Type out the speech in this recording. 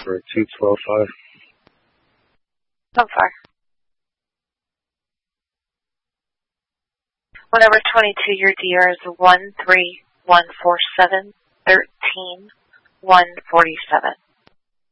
for 212.5. So far. Whenever 22, your DR is 13147 13 147.